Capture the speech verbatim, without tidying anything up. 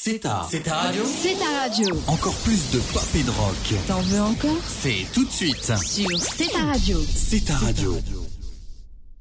C'est ta. C'est ta radio. C'est ta radio. Encore plus de pop et de rock. T'en veux encore? C'est tout de suite. Sur C'est ta radio. C'est ta radio.